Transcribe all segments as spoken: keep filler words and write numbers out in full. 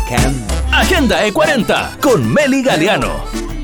Agenda E cuarenta con Meli Galeano.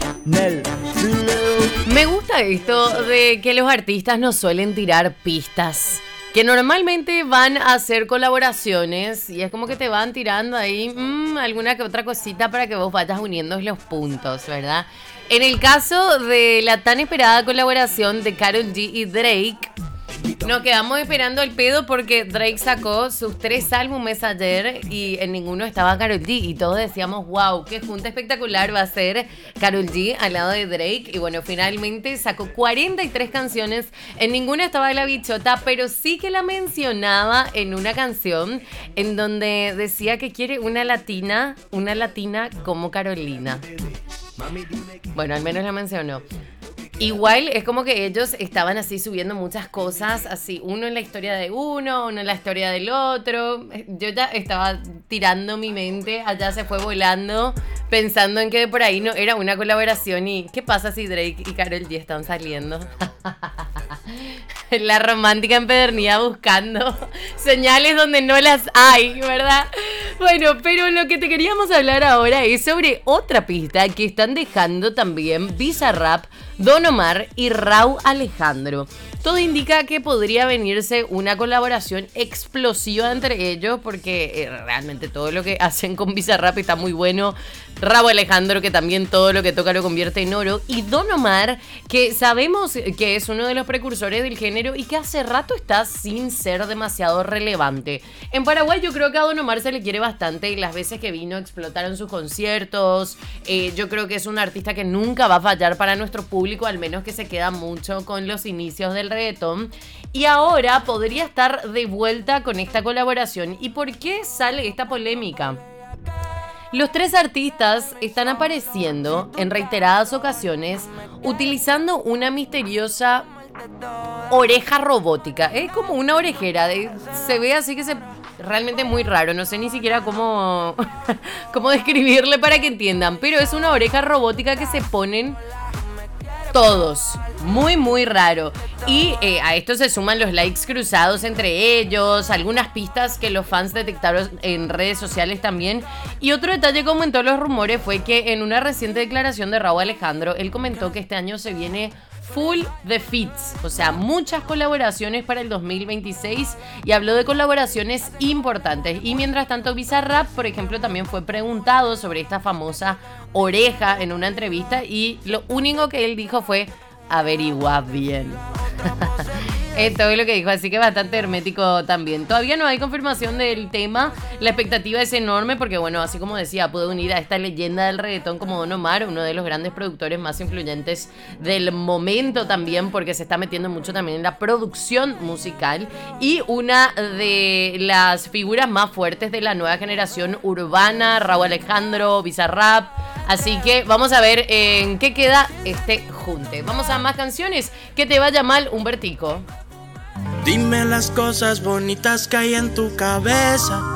Me gusta esto de que los artistas nos suelen tirar pistas, que normalmente van a hacer colaboraciones y es como que te van tirando ahí mmm, alguna que otra cosita para que vos vayas uniendo los puntos, ¿verdad? En el caso de la tan esperada colaboración de Karol G y Drake, nos quedamos esperando el pedo porque Drake sacó sus tres álbumes ayer y en ninguno estaba Karol G y todos decíamos, wow, qué junta espectacular va a ser Karol G al lado de Drake. Y bueno, finalmente sacó cuarenta y tres canciones, en ninguna estaba la bichota, pero sí que la mencionaba en una canción en donde decía que quiere una latina, una latina como Carolina. Bueno, al menos la mencionó. Igual es como que ellos estaban así subiendo muchas cosas, así uno en la historia de uno, uno en la historia del otro. Yo ya estaba tirando mi mente, allá se fue volando, pensando en que por ahí no era una colaboración. ¿Y qué pasa si Drake y Karol G están saliendo? La romántica empedernida buscando señales donde no las hay, ¿verdad? Bueno, pero lo que te queríamos hablar ahora es sobre otra pista que están dejando también Bizarrap, Don Omar y Rauw Alejandro. Todo indica que podría venirse una colaboración explosiva entre ellos porque eh, realmente todo lo que hacen con Bizarrap está muy bueno. Rauw Alejandro, que también todo lo que toca lo convierte en oro. Y Don Omar, que sabemos que es uno de los precursores del género y que hace rato está sin ser demasiado relevante. En Paraguay yo creo que a Don Omar se le quiere bastante y las veces que vino explotaron sus conciertos. Eh, yo creo que es un artista que nunca va a fallar para nuestro público, al menos que se queda mucho con los inicios del reggaetón. Y ahora podría estar de vuelta con esta colaboración. ¿Y por qué sale esta polémica? Los tres artistas están apareciendo en reiteradas ocasiones utilizando una misteriosa oreja robótica. Es como una orejera, de, se ve así que se realmente muy raro, no sé ni siquiera cómo, cómo describirle para que entiendan, pero es una oreja robótica que se ponen todos, muy muy raro. Y eh, a esto se suman los likes cruzados entre ellos, algunas pistas que los fans detectaron en redes sociales también. Y otro detalle que aumentó los rumores fue que en una reciente declaración de Rauw Alejandro, él comentó que este año se viene full de feats, o sea, muchas colaboraciones para el dos mil veintiséis y habló de colaboraciones importantes. Y mientras tanto Bizarrap, por ejemplo, también fue preguntado sobre esta famosa oreja en una entrevista y lo único que él dijo fue averigua bien. Es todo lo que dijo, así que bastante hermético también. Todavía no hay confirmación del tema, la expectativa es enorme porque, bueno, así como decía, puede unir a esta leyenda del reggaetón como Don Omar, uno de los grandes productores más influyentes del momento también, porque se está metiendo mucho también en la producción musical, y una de las figuras más fuertes de la nueva generación urbana, Rauw Alejandro, Bizarrap. Así que vamos a ver en qué queda este junte. Vamos a más canciones. Que te vaya mal, Humbertico. Dime las cosas bonitas que hay en tu cabeza.